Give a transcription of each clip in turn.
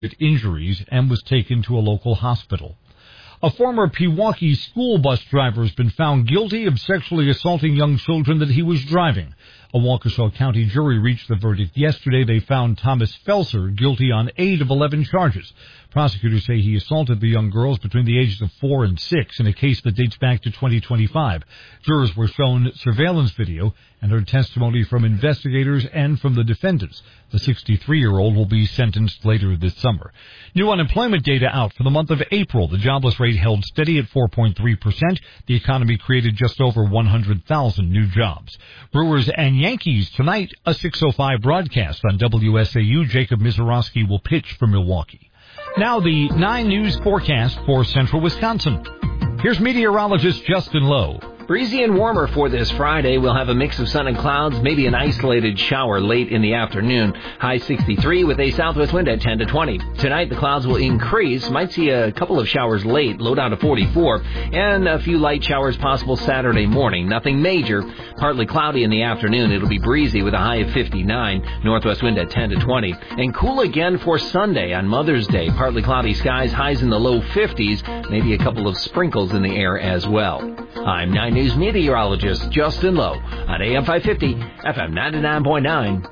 injuries and was taken to a local hospital. A former Pewaukee school bus driver has been found guilty of sexually assaulting young children that he was driving. A Waukesha County jury reached the verdict yesterday. They found Thomas Felser guilty on 8 of 11 charges. Prosecutors say he assaulted the young girls between the ages of 4 and 6 in a case that dates back to 2025. Jurors were shown surveillance video and heard testimony from investigators and from the defendants. The 63-year-old will be sentenced later this summer. New unemployment data out for the month of April. The jobless rate held steady at 4.3%. The economy created just over 100,000 new jobs. Brewers and Yankees tonight, a 6:05 broadcast on WSAU. Jacob Mizorowski will pitch for Milwaukee. Now the 9 News forecast for central Wisconsin. Here's meteorologist Justin Lowe. Breezy and warmer for this Friday. We'll have a mix of sun and clouds, maybe an isolated shower late in the afternoon. High 63 with a southwest wind at 10 to 20. Tonight the clouds will increase. Might see a couple of showers late, low down to 44, and a few light showers possible Saturday morning. Nothing major. Partly cloudy in the afternoon. It'll be breezy with a high of 59. Northwest wind at 10 to 20. And cool again for Sunday on Mother's Day. Partly cloudy skies, highs in the low 50s. Maybe a couple of sprinkles in the air as well. I'm 9 News meteorologist Justin Lowe on AM 550, FM 99.9,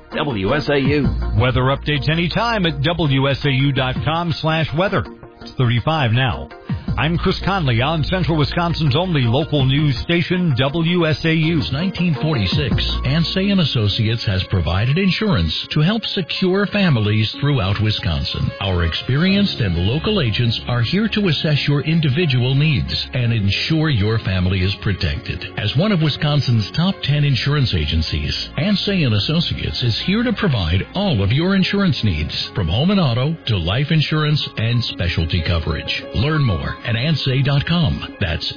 WSAU. Weather updates anytime at WSAU.com/weather. It's 35 now. I'm Chris Conley on Central Wisconsin's only local news station, WSAU. Since 1946, Ansay & Associates has provided insurance to help secure families throughout Wisconsin. Our experienced and local agents are here to assess your individual needs and ensure your family is protected. As one of Wisconsin's top 10 insurance agencies, Ansay & Associates is here to provide all of your insurance needs, from home and auto to life insurance and specialty coverage. Learn more at ansay.com. That's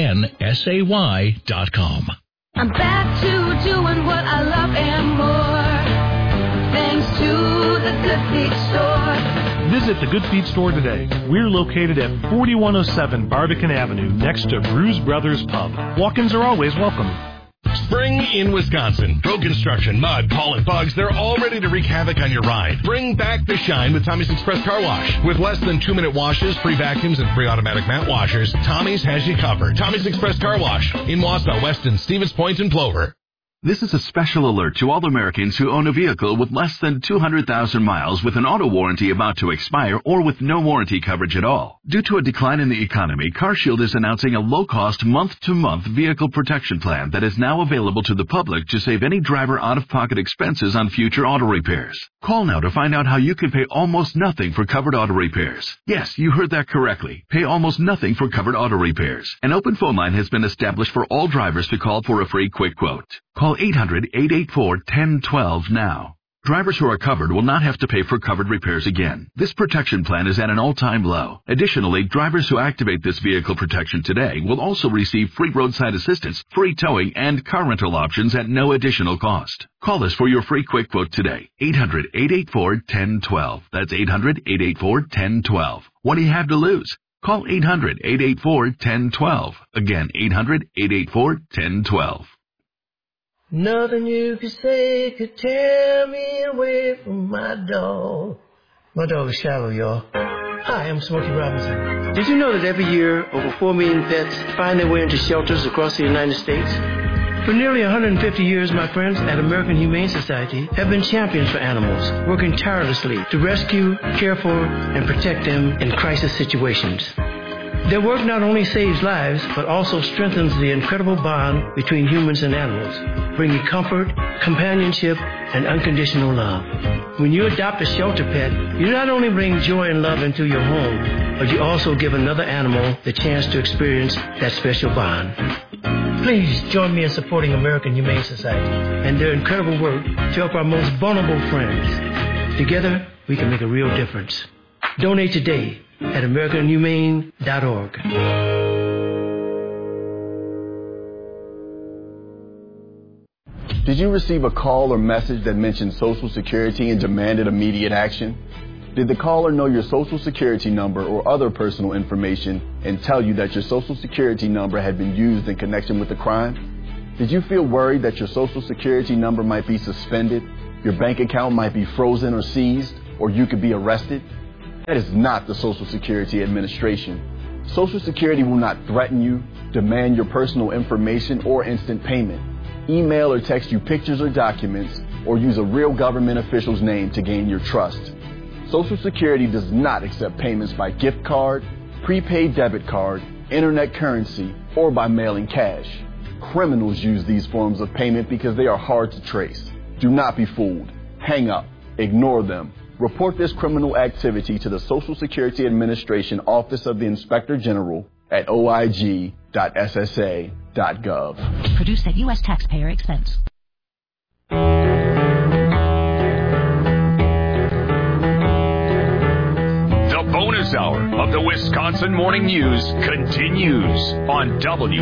ANSAY.com. I'm back to doing what I love and more, thanks to the Good Feet Store. Visit the Good Feet Store today. We're located at 4107 Barbican Avenue, next to Bruise Brothers Pub. Walk-ins are always welcome. Spring in Wisconsin. Road construction, mud, pollen, bugs, they're all ready to wreak havoc on your ride. Bring back the shine with Tommy's Express Car Wash. With less than 2-minute washes, free vacuums, and free automatic mat washers, Tommy's has you covered. Tommy's Express Car Wash in Wausau, Weston, Stevens Point, and Plover. This is a special alert to all Americans who own a vehicle with less than 200,000 miles with an auto warranty about to expire or with no warranty coverage at all. Due to a decline in the economy, CarShield is announcing a low-cost month-to-month vehicle protection plan that is now available to the public to save any driver out-of-pocket expenses on future auto repairs. Call now to find out how you can pay almost nothing for covered auto repairs. Yes, you heard that correctly. Pay almost nothing for covered auto repairs. An open phone line has been established for all drivers to call for a free quick quote. Call 800-884-1012 now. Drivers who are covered will not have to pay for covered repairs again. This protection plan is at an all-time low. Additionally, drivers who activate this vehicle protection today will also receive free roadside assistance, free towing, and car rental options at no additional cost. Call us for your free quick quote today. 800-884-1012. That's 800-884-1012. What do you have to lose? Call 800-884-1012. Again, 800-884-1012. Nothing you could say could tear me away from my dog. My dog is Shallow, y'all. Hi, I'm Smokey Robinson. Did you know that every year over 4 million pets find their way into shelters across the United States? For nearly 150 years, my friends at American Humane Society have been champions for animals, working tirelessly to rescue, care for, and protect them in crisis situations. Their work not only saves lives, but also strengthens the incredible bond between humans and animals, bringing comfort, companionship, and unconditional love. When you adopt a shelter pet, you not only bring joy and love into your home, but you also give another animal the chance to experience that special bond. Please join me in supporting American Humane Society and their incredible work to help our most vulnerable friends. Together, we can make a real difference. Donate today at AmericanHumane.org. Did you receive a call or message that mentioned Social Security and demanded immediate action? Did the caller know your Social Security number or other personal information and tell you that your Social Security number had been used in connection with the crime? Did you feel worried that your Social Security number might be suspended, your bank account might be frozen or seized, or you could be arrested? That is not the Social Security Administration. Social Security will not threaten you, demand your personal information or instant payment, email or text you pictures or documents, or use a real government official's name to gain your trust. Social Security does not accept payments by gift card, prepaid debit card, internet currency, or by mailing cash. Criminals use these forms of payment because they are hard to trace. Do not be fooled. Hang up. Ignore them. Report this criminal activity to the Social Security Administration Office of the Inspector General at oig.ssa.gov. Produced at U.S. taxpayer expense. The bonus hour of the Wisconsin Morning News continues on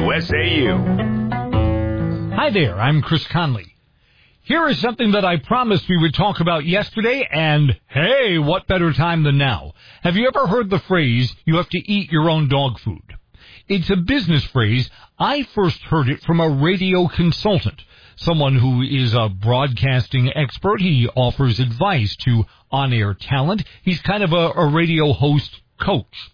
WSAU. Hi there, I'm Chris Conley. Here is something that I promised we would talk about yesterday, and hey, what better time than now? Have you ever heard the phrase, you have to eat your own dog food? It's a business phrase. I first heard it from a radio consultant, someone who is a broadcasting expert. He offers advice to on-air talent. He's kind of a radio host coach.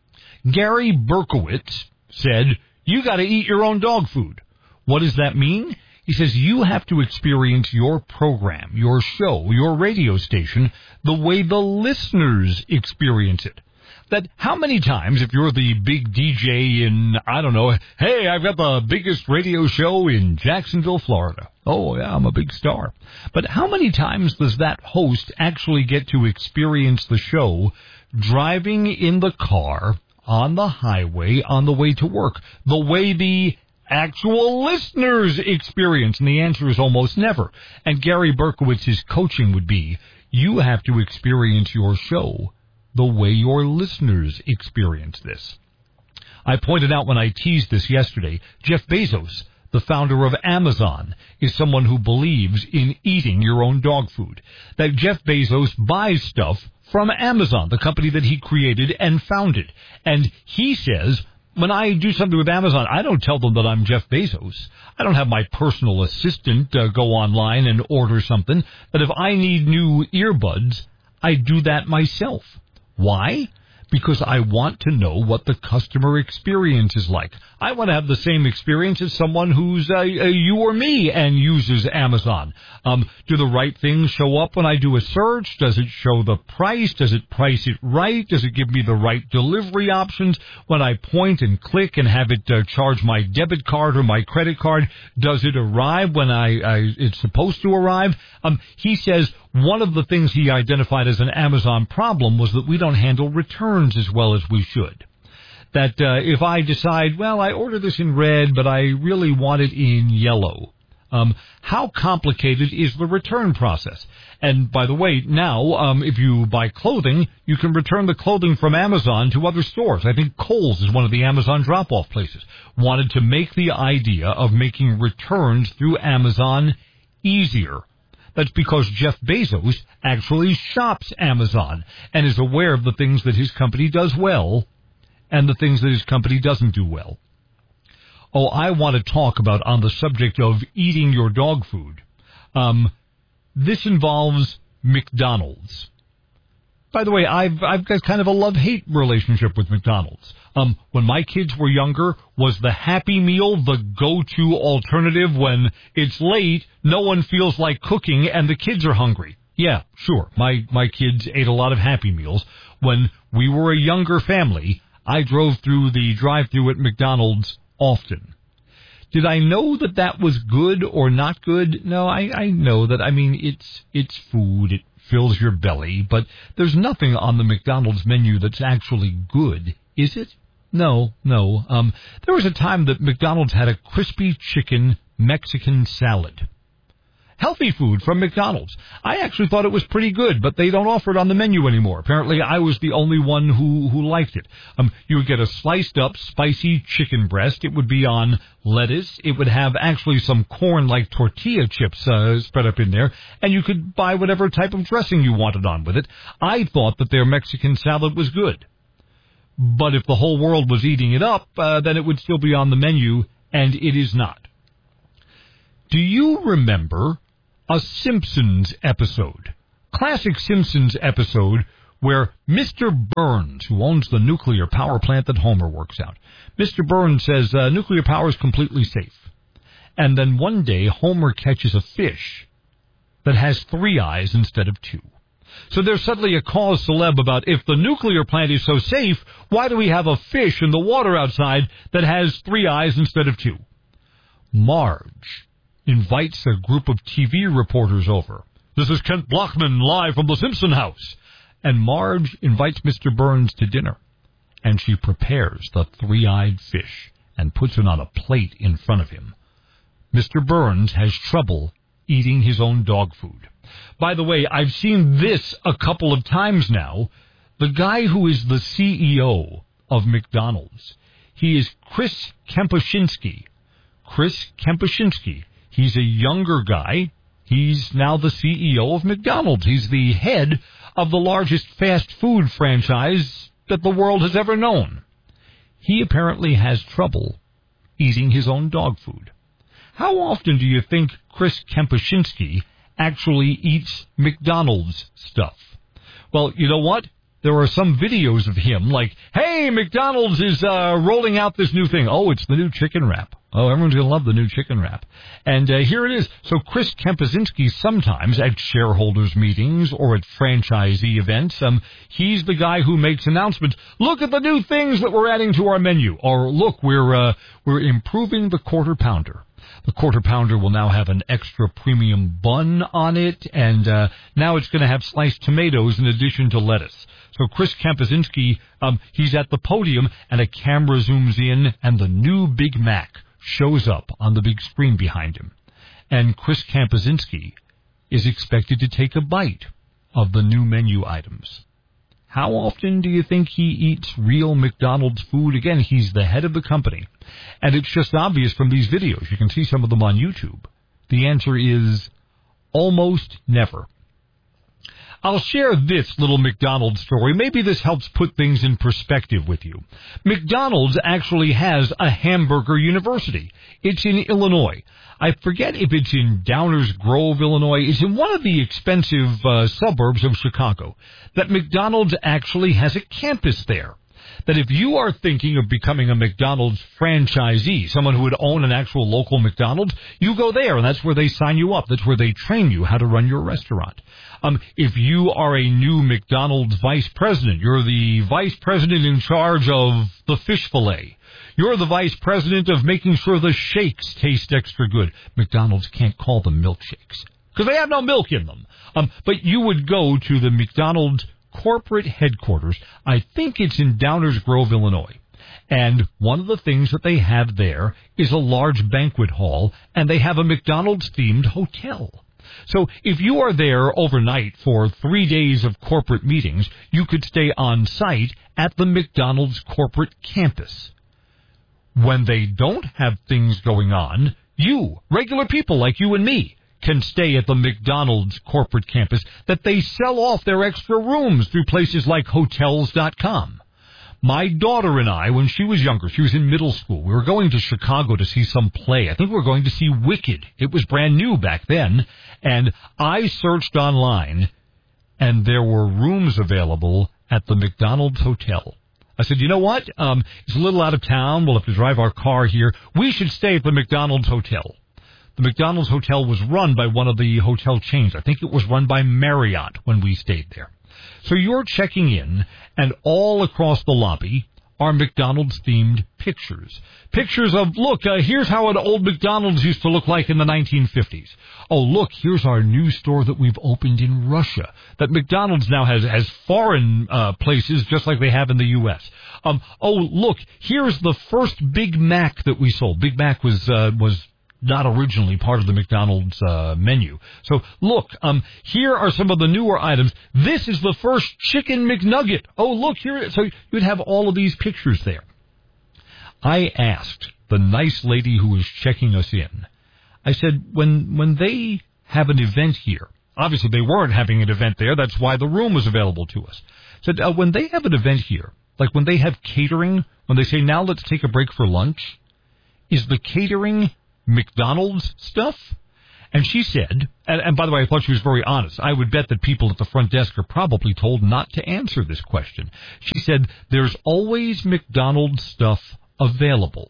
Gary Berkowitz said, you got to eat your own dog food. What does that mean? He says you have to experience your program, your show, your radio station, the way the listeners experience it. That how many times, if you're the big DJ in, I don't know, hey, I've got the biggest radio show in Jacksonville, Florida. Oh, yeah, I'm a big star. But how many times does that host actually get to experience the show driving in the car, on the highway, on the way to work, the way the actual listeners experience? And the answer is almost never. And Gary Berkowitz's coaching would be, you have to experience your show the way your listeners experience this. I pointed out when I teased this yesterday, Jeff Bezos, the founder of Amazon, is someone who believes in eating your own dog food. That Jeff Bezos buys stuff from Amazon, the company that he created and founded. And he says, when I do something with Amazon, I don't tell them that I'm Jeff Bezos. I don't have my personal assistant go online and order something. That if I need new earbuds, I do that myself. Why? Because I want to know what the customer experience is like. I want to have the same experience as someone who's you or me and uses Amazon. Do the right things show up when I do a search? Does it show the price? Does it price it right? Does it give me the right delivery options? When I point and click and have it charge my debit card or my credit card, does it arrive when it's supposed to arrive? He says one of the things he identified as an Amazon problem was that we don't handle returns as well as we should. That if I decide, well, I order this in red, but I really want it in yellow, how complicated is the return process? And by the way, now, if you buy clothing, you can return the clothing from Amazon to other stores. I think Kohl's is one of the Amazon drop-off places. Wanted to make the idea of making returns through Amazon easier. That's because Jeff Bezos actually shops Amazon and is aware of the things that his company does well and the things that his company doesn't do well. Oh, I want to talk about on the subject of eating your dog food. This involves McDonald's. By the way, I've got kind of a love-hate relationship with McDonald's. When my kids were younger, was the Happy Meal the go-to alternative when it's late, no one feels like cooking, and the kids are hungry? Yeah, sure. My kids ate a lot of Happy Meals. When we were a younger family, I drove through the drive-thru at McDonald's often. Did I know that that was good or not good? No, I know that. I mean, it's food. It fills your belly, but there's nothing on the McDonald's menu that's actually good, is it? No. There was a time that McDonald's had a crispy chicken Mexican salad. Healthy food from McDonald's. I actually thought it was pretty good, but they don't offer it on the menu anymore. Apparently, I was the only one who liked it. You would get a sliced up, spicy chicken breast. It would be on lettuce. It would have actually some corn-like tortilla chips spread up in there, and you could buy whatever type of dressing you wanted on with it. I thought that their Mexican salad was good. But if the whole world was eating it up, then it would still be on the menu, and it is not. Do you remember a Simpsons episode? Classic Simpsons episode where Mr. Burns, who owns the nuclear power plant that Homer works out, Mr. Burns says nuclear power is completely safe. And then one day, Homer catches a fish that has 3 eyes instead of 2. So there's suddenly a cause celeb about if the nuclear plant is so safe, why do we have a fish in the water outside that has 3 eyes instead of 2? Marge invites a group of TV reporters over. This is Kent Blockman live from the Simpson house. And Marge invites Mr. Burns to dinner. And she prepares the 3-eyed fish and puts it on a plate in front of him. Mr. Burns has trouble eating his own dog food. By the way, I've seen this a couple of times now. The guy who is the CEO of McDonald's, he is Chris Kempczynski. Chris Kempczynski. He's a younger guy. He's now the CEO of McDonald's. He's the head of the largest fast food franchise that the world has ever known. He apparently has trouble eating his own dog food. How often do you think Chris Kempczynski actually eats McDonald's stuff? Well, you know what? There are some videos of him like, hey, McDonald's is rolling out this new thing. Oh, it's the new chicken wrap. Oh, everyone's going to love the new chicken wrap. And here it is. So Chris Kempczynski sometimes at shareholders meetings or at franchisee events, he's the guy who makes announcements. Look at the new things that we're adding to our menu. Or look, we're improving the Quarter Pounder. The Quarter Pounder will now have an extra premium bun on it, and now it's going to have sliced tomatoes in addition to lettuce. So Chris Kempczynski, he's at the podium, and a camera zooms in, and the new Big Mac shows up on the big screen behind him. And Chris Kempczynski is expected to take a bite of the new menu items. How often do you think he eats real McDonald's food? Again, he's the head of the company. And it's just obvious from these videos. You can see some of them on YouTube. The answer is almost never. I'll share this little McDonald's story. Maybe this helps put things in perspective with you. McDonald's actually has a hamburger university. It's in Illinois. I forget if it's in Downers Grove, Illinois. It's in one of the expensive suburbs of Chicago. That McDonald's actually has a campus there. That if you are thinking of becoming a McDonald's franchisee, someone who would own an actual local McDonald's, you go there, and that's where they sign you up. That's where they train you how to run your restaurant. If you are a new McDonald's vice president, you're the vice president in charge of the fish fillet. You're the vice president of making sure the shakes taste extra good. McDonald's can't call them milkshakes because they have no milk in them. But you would go to the McDonald's corporate headquarters. I think it's in Downers Grove, Illinois. And one of the things that they have there is a large banquet hall, and they have a McDonald's-themed hotel. So if you are there overnight for 3 days of corporate meetings, you could stay on site at the McDonald's corporate campus. When they don't have things going on, you, regular people like you and me, can stay at the McDonald's corporate campus that they sell off their extra rooms through places like Hotels.com. My daughter and I, when she was younger, she was in middle school, we were going to Chicago to see some play. I think we were going to see Wicked. It was brand new back then. And I searched online, and there were rooms available at the McDonald's hotel. I said, you know what? It's a little out of town. We'll have to drive our car here. We should stay at the McDonald's hotel. The McDonald's hotel was run by one of the hotel chains. I think it was run by Marriott when we stayed there. So you're checking in, and all across the lobby are McDonald's-themed pictures. Pictures of, look, here's how an old McDonald's used to look like in the 1950s. Oh, look, here's our new store that we've opened in Russia. That McDonald's now has foreign places just like they have in the U.S. Oh, look, here's the first Big Mac that we sold. Big Mac was not originally part of the McDonald's menu. So, look, here are some of the newer items. This is the first Chicken McNugget. Oh, look, here. So you'd have all of these pictures there. I asked the nice lady who was checking us in, I said, when they have an event here, obviously they weren't having an event there, that's why the room was available to us. I said, when they have an event here, like when they have catering, when they say, now let's take a break for lunch, is the catering McDonald's stuff? And she said, and by the way, I thought she was very honest. I would bet that people at the front desk are probably told not to answer this question. She said, there's always McDonald's stuff available.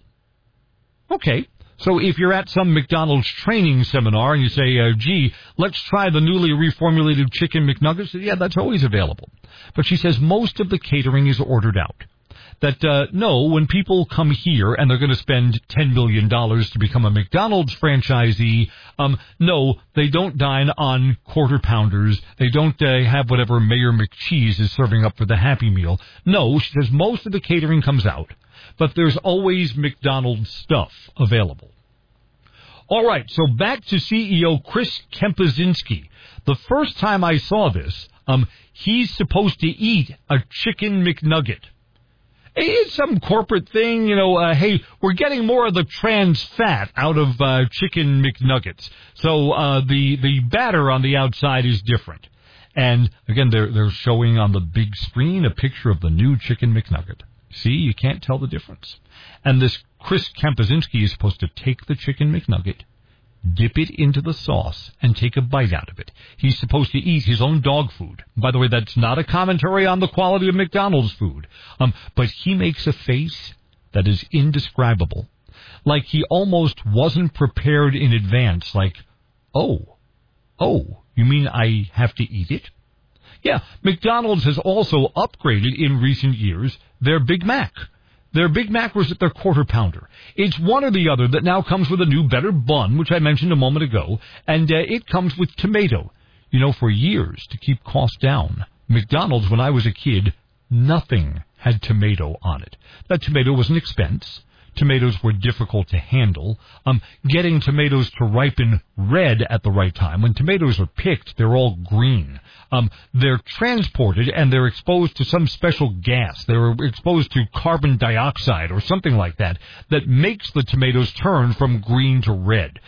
Okay. So if you're at some McDonald's training seminar and you say, gee, let's try the newly reformulated chicken McNuggets, yeah, that's always available. But she says most of the catering is ordered out. That, no, when people come here and they're going to spend $10 million to become a McDonald's franchisee, no, they don't dine on quarter pounders. They don't have whatever Mayor McCheese is serving up for the Happy Meal. No, she says most of the catering comes out, but there's always McDonald's stuff available. All right, so back to CEO Chris Kempczynski. The first time I saw this, he's supposed to eat a chicken McNugget. It's some corporate thing, hey, we're getting more of the trans fat out of chicken McNuggets. So the batter on the outside is different. And, again, they're showing on the big screen a picture of the new chicken McNugget. See, you can't tell the difference. And this Chris Kempczynski is supposed to take the chicken McNugget, dip it into the sauce, and take a bite out of it. He's supposed to eat his own dog food. By the way, that's not a commentary on the quality of McDonald's food. But he makes a face that is indescribable. Like he almost wasn't prepared in advance. Like, oh, you mean I have to eat it? Yeah, McDonald's has also upgraded in recent years their Big Mac. Their Big Mac was at their quarter pounder. It's one or the other that now comes with a new, better bun, which I mentioned a moment ago, and it comes with tomato. For years, to keep costs down, McDonald's, when I was a kid, nothing had tomato on it. That tomato was an expense. Tomatoes were difficult to handle. Getting tomatoes to ripen red at the right time. When tomatoes are picked, they're all green. They're transported and they're exposed to some special gas. They're exposed to carbon dioxide or something like that makes the tomatoes turn from green to red.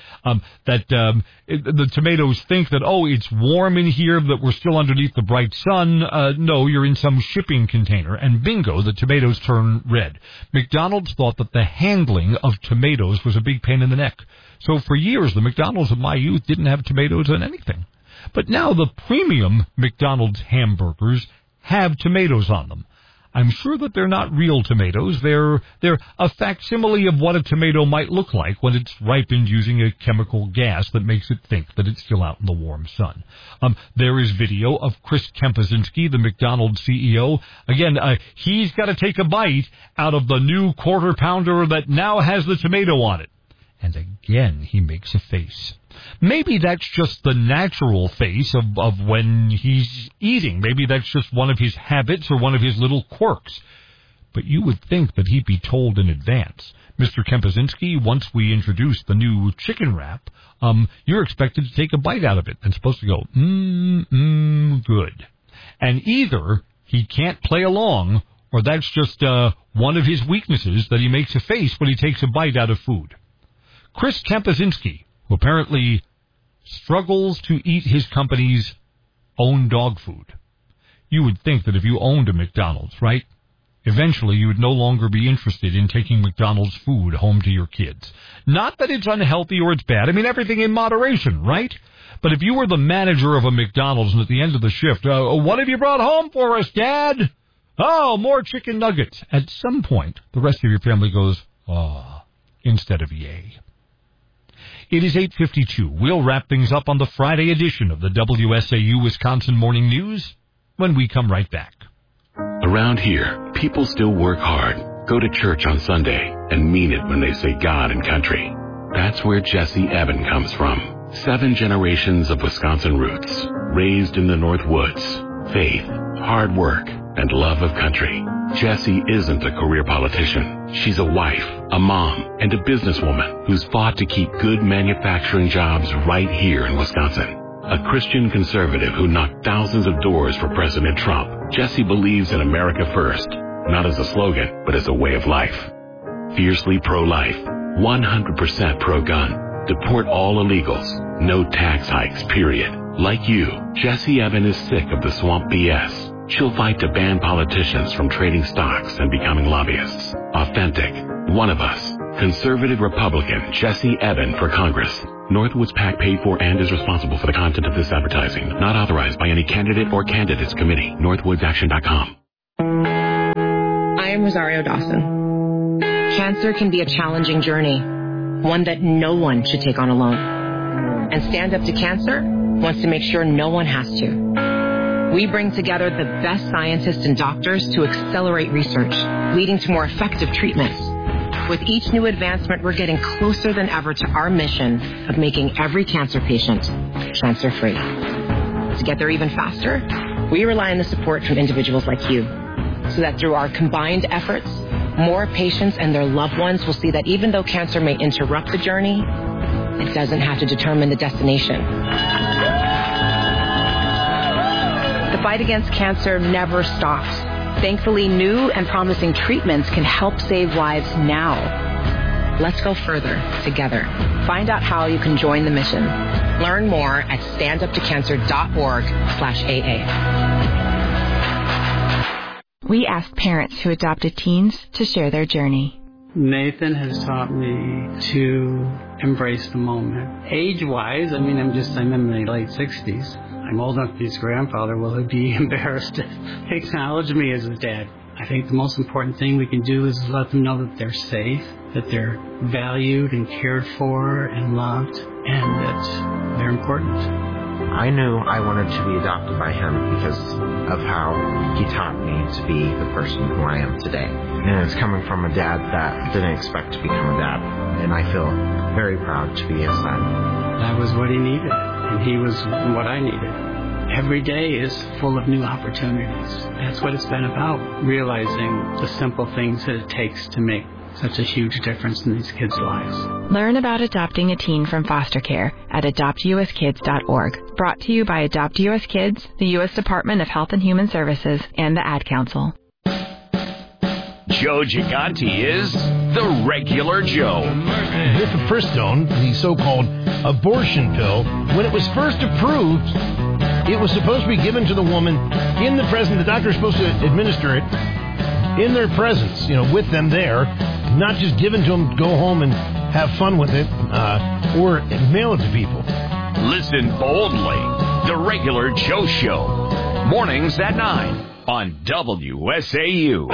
The tomatoes think that, it's warm in here, that we're still underneath the bright sun. No, you're in some shipping container. And bingo, the tomatoes turn red. McDonald's thought that the handling of tomatoes was a big pain in the neck. So for years, the McDonald's of my youth didn't have tomatoes in anything. But now the premium McDonald's hamburgers have tomatoes on them. I'm sure that they're not real tomatoes. They're a facsimile of what a tomato might look like when it's ripened using a chemical gas that makes it think that it's still out in the warm sun. There is video of Chris Kempczynski, the McDonald's CEO. Again, he's got to take a bite out of the new quarter pounder that now has the tomato on it. And again, he makes a face. Maybe that's just the natural face of when he's eating. Maybe that's just one of his habits or one of his little quirks. But you would think that he'd be told in advance. Mr. Kempczynski, once we introduce the new chicken wrap, you're expected to take a bite out of it and supposed to go, good. And either he can't play along, or that's just one of his weaknesses, that he makes a face when he takes a bite out of food. Chris Kempczynski, who apparently struggles to eat his company's own dog food. You would think that if you owned a McDonald's, right, eventually you would no longer be interested in taking McDonald's food home to your kids. Not that it's unhealthy or it's bad. I mean, everything in moderation, right? But if you were the manager of a McDonald's and at the end of the shift, what have you brought home for us, Dad? Oh, more chicken nuggets. At some point, the rest of your family goes, instead of yay. It is 8:52. We'll wrap things up on the Friday edition of the WSAU Wisconsin Morning News when we come right back. Around here, people still work hard, go to church on Sunday, and mean it when they say God and country. That's where Jesse Eben comes from. 7 generations of Wisconsin roots, raised in the North Woods. Faith, hard work, and love of country. Jessie isn't a career politician. She's a wife, a mom, and a businesswoman who's fought to keep good manufacturing jobs right here in Wisconsin. A Christian conservative who knocked thousands of doors for President Trump, Jessie believes in America first, not as a slogan, but as a way of life. Fiercely pro-life, 100% pro-gun, deport all illegals, no tax hikes, period. Like you, Jessie Eben is sick of the swamp BS. She'll fight to ban politicians from trading stocks and becoming lobbyists. Authentic, one of us. Conservative Republican Jessie Eben for Congress. Northwoods PAC paid for and is responsible for the content of this advertising. Not authorized by any candidate or candidates committee. NorthwoodsAction.com. I am Rosario Dawson. Cancer can be a challenging journey, one that no one should take on alone. And Stand Up to Cancer wants to make sure no one has to. We bring together the best scientists and doctors to accelerate research, leading to more effective treatments. With each new advancement, we're getting closer than ever to our mission of making every cancer patient cancer-free. To get there even faster, we rely on the support from individuals like you, so that through our combined efforts, more patients and their loved ones will see that even though cancer may interrupt the journey, it doesn't have to determine the destination. The fight against cancer never stops. Thankfully, new and promising treatments can help save lives now. Let's go further together. Find out how you can join the mission. Learn more at standuptocancer.org/AA. We ask parents who adopted teens to share their journey. Nathan has taught me to embrace the moment. Age-wise, I'm in my late 60s. I'm old enough to be his grandfather. Will he be embarrassed to acknowledge me as his dad? I think the most important thing we can do is let them know that they're safe, that they're valued and cared for and loved, and that they're important. I knew I wanted to be adopted by him because of how he taught me to be the person who I am today. And it's coming from a dad that didn't expect to become a dad. And I feel very proud to be his son. That was what he needed, and he was what I needed. Every day is full of new opportunities. That's what it's been about, realizing the simple things that it takes to make such a huge difference in these kids' lives. Learn about adopting a teen from foster care at adoptuskids.org. Brought to you by Adopt U.S. Kids, the U.S. Department of Health and Human Services, and the Ad Council. Joe Gigante is the regular Joe. Mifepristone, the so-called abortion pill, when it was first approved, it was supposed to be given to the woman in the presence. The doctor is supposed to administer it in their presence, with them there, not just given to them to go home and have fun with it or mail it to people. Listen boldly. The regular Joe Show. Mornings at 9 on WSAU.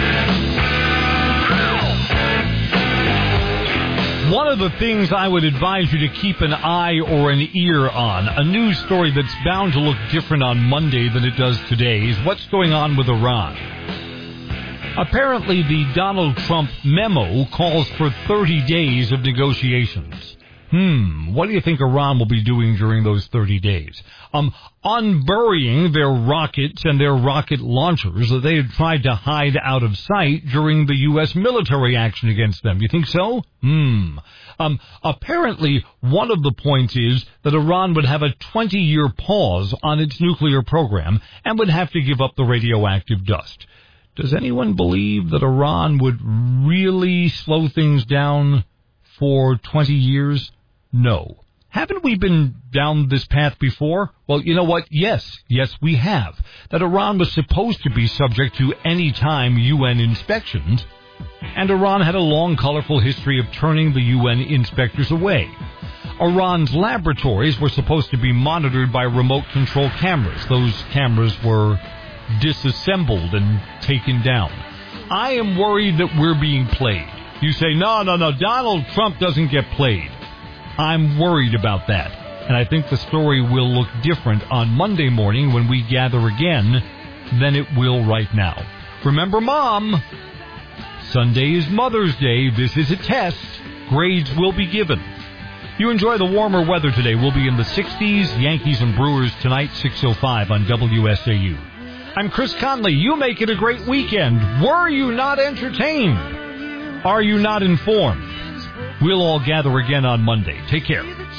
One of the things I would advise you to keep an eye or an ear on, a news story that's bound to look different on Monday than it does today, is what's going on with Iran. Apparently, the Donald Trump memo calls for 30 days of negotiations. What do you think Iran will be doing during those 30 days? Unburying their rockets and their rocket launchers that they had tried to hide out of sight during the U.S. military action against them. You think so? Apparently, one of the points is that Iran would have a 20-year pause on its nuclear program and would have to give up the radioactive dust. Does anyone believe that Iran would really slow things down for 20 years? No. Haven't we been down this path before? Well, you know what? Yes, we have. That Iran was supposed to be subject to any-time UN inspections, and Iran had a long, colorful history of turning the UN inspectors away. Iran's laboratories were supposed to be monitored by remote-control cameras. Those cameras were disassembled and taken down. I am worried that we're being played. You say, no, Donald Trump doesn't get played. I'm worried about that. And I think the story will look different on Monday morning when we gather again than it will right now. Remember, Mom, Sunday is Mother's Day. This is a test. Grades will be given. You enjoy the warmer weather today. We'll be in the 60s. Yankees and Brewers tonight, 6:05 on WSAU. I'm Chris Conley. You make it a great weekend. Were you not entertained? Are you not informed? We'll all gather again on Monday. Take care.